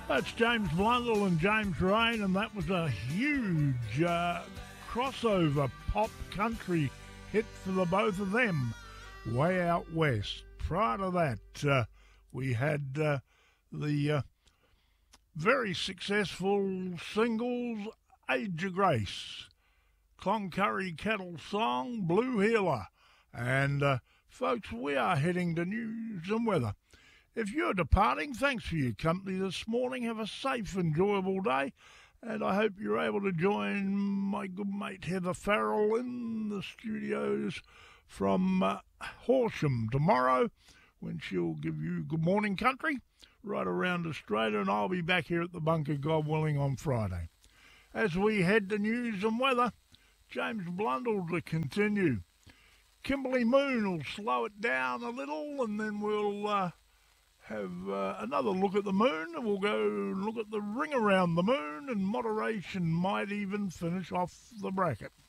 That's James Blundell and James Rain, and that was a huge crossover pop country hit for the both of them, Way Out West. Prior to that, we had the very successful singles, Age of Grace, Cloncurry Cattle Song, Blue Healer, and folks, we are heading to news and weather. If you're departing, thanks for your company this morning. Have a safe, enjoyable day, and I hope you're able to join my good mate Heather Farrell in the studios from Horsham tomorrow, when she'll give you Good Morning Country right around Australia, and I'll be back here at the bunker, God willing, on Friday. As we head to news and weather, James Blundell to continue. Kimberley Moon will slow it down a little, and then we'll have another look at the moon, and we'll go look at the ring around the moon, and moderation might even finish off the bracket.